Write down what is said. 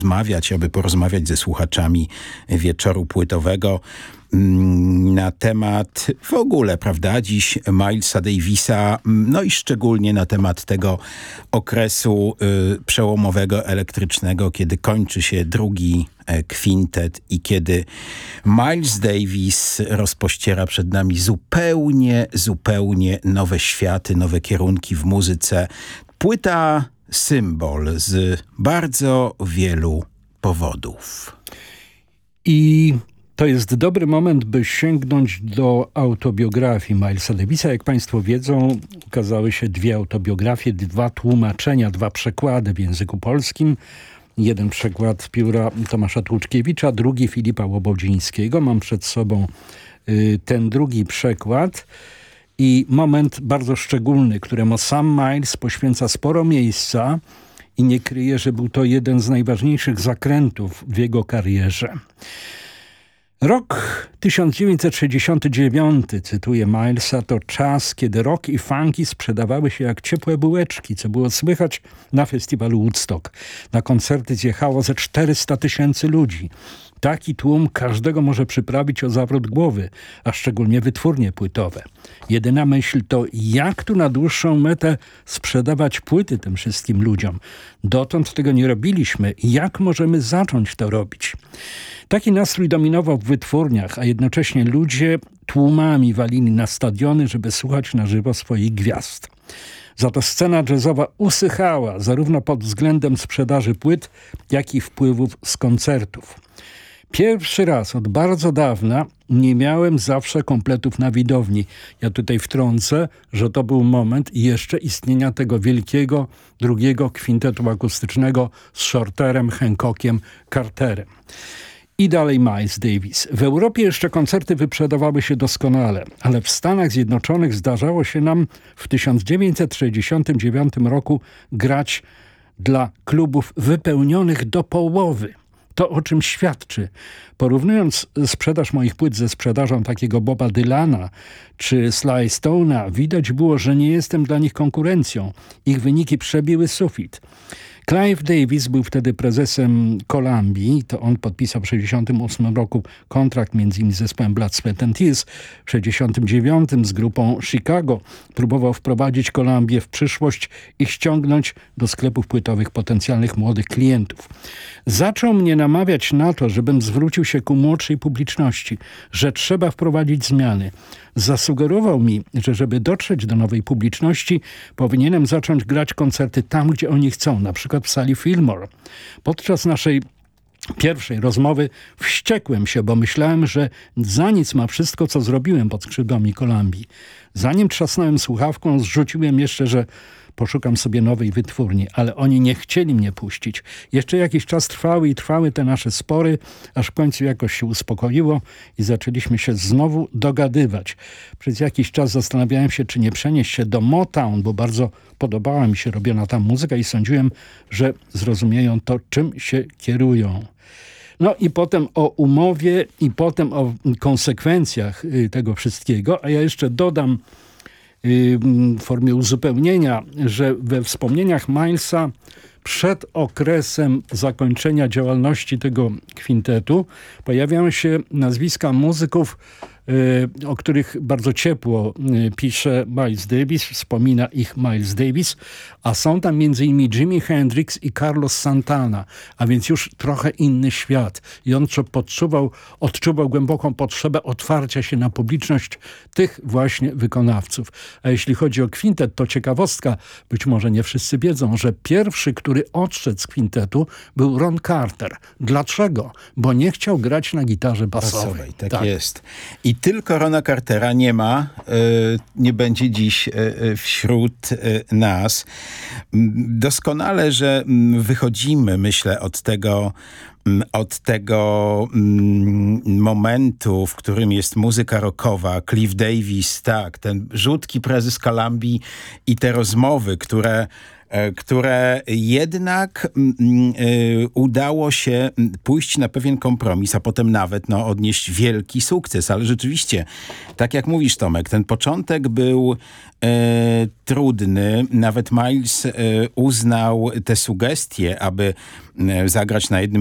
porozmawiać, aby porozmawiać ze słuchaczami wieczoru płytowego na temat w ogóle, prawda, dziś Milesa Davisa, no i szczególnie na temat tego okresu przełomowego, elektrycznego, kiedy kończy się drugi kwintet i kiedy Miles Davis rozpościera przed nami zupełnie nowe światy, nowe kierunki w muzyce. Płyta symbol z bardzo wielu powodów. I to jest dobry moment, by sięgnąć do autobiografii Milesa Davisa. Jak państwo wiedzą, ukazały się 2 autobiografie, 2 tłumaczenia, 2 przekłady w języku polskim. Jeden przekład pióra Tomasza Tłuczkiewicza, drugi Filipa Łobodzińskiego. Mam przed sobą ten drugi przekład i moment bardzo szczególny, któremu sam Miles poświęca sporo miejsca i nie kryje, że był to jeden z najważniejszych zakrętów w jego karierze. Rok 1969, cytuję Milesa, to czas, kiedy rock i funky sprzedawały się jak ciepłe bułeczki, co było słychać na festiwalu Woodstock. Na koncerty zjechało ze 400 000 ludzi. Taki tłum każdego może przyprawić o zawrót głowy, a szczególnie wytwórnie płytowe. Jedyna myśl to, jak tu na dłuższą metę sprzedawać płyty tym wszystkim ludziom. Dotąd tego nie robiliśmy. Jak możemy zacząć to robić? Taki nastrój dominował w wytwórniach, a jednocześnie ludzie tłumami walili na stadiony, żeby słuchać na żywo swoich gwiazd. Za to scena jazzowa usychała zarówno pod względem sprzedaży płyt, jak i wpływów z koncertów. Pierwszy raz od bardzo dawna nie miałem zawsze kompletów na widowni. Ja tutaj wtrącę, że to był moment jeszcze istnienia tego wielkiego drugiego kwintetu akustycznego z Shorterem, Hancockiem, Carterem. I dalej Miles Davis. W Europie jeszcze koncerty wyprzedawały się doskonale, ale w Stanach Zjednoczonych zdarzało się nam w 1969 roku grać dla klubów wypełnionych do połowy. To o czym świadczy. Porównując sprzedaż moich płyt ze sprzedażą takiego Boba Dylana czy Sly Stone'a, widać było, że nie jestem dla nich konkurencją. Ich wyniki przebiły sufit. Clive Davis był wtedy prezesem Kolumbii. To on podpisał w 1968 roku kontrakt między innymi z zespołem Blood, Sweat and Tears. W 1969 z grupą Chicago próbował wprowadzić Kolumbię w przyszłość i ściągnąć do sklepów płytowych potencjalnych młodych klientów. Zaczął mnie namawiać na to, żebym zwrócił się ku młodszej publiczności, że trzeba wprowadzić zmiany. Zasugerował mi, że żeby dotrzeć do nowej publiczności, powinienem zacząć grać koncerty tam, gdzie oni chcą, na przykład w sali Fillmore. Podczas naszej pierwszej rozmowy wściekłem się, bo myślałem, że za nic ma wszystko, co zrobiłem pod skrzydłami Kolumbii. Zanim trzasnąłem słuchawką, zrzuciłem jeszcze, że poszukam sobie nowej wytwórni, ale oni nie chcieli mnie puścić. Jeszcze jakiś czas trwały te nasze spory, aż w końcu jakoś się uspokoiło i zaczęliśmy się znowu dogadywać. Przez jakiś czas zastanawiałem się, czy nie przenieść się do Motown, bo bardzo podobała mi się robiona tam muzyka i sądziłem, że zrozumieją to, czym się kierują. No i potem o umowie i potem o konsekwencjach tego wszystkiego, a ja jeszcze dodam w formie uzupełnienia, że we wspomnieniach Milesa przed okresem zakończenia działalności tego kwintetu pojawiają się nazwiska muzyków, o których bardzo ciepło pisze Miles Davis, wspomina ich Miles Davis, a są tam m.in. Jimi Hendrix i Carlos Santana, a więc już trochę inny świat. I on odczuwał głęboką potrzebę otwarcia się na publiczność tych właśnie wykonawców. A jeśli chodzi o kwintet, to ciekawostka, być może nie wszyscy wiedzą, że pierwszy, który odszedł z kwintetu, był Ron Carter. Dlaczego? Bo nie chciał grać na gitarze basowej. Tak jest. I tylko Rona Cartera nie będzie dziś wśród nas. Doskonale, że wychodzimy, myślę, od tego momentu, w którym jest muzyka rockowa, Cliff Davis, tak, ten rzutki prezes Kolumbii i te rozmowy, które które jednak udało się pójść na pewien kompromis, a potem nawet odnieść wielki sukces. Ale rzeczywiście, tak jak mówisz, Tomek, ten początek był trudny. Nawet Miles uznał te sugestie, aby zagrać na jednym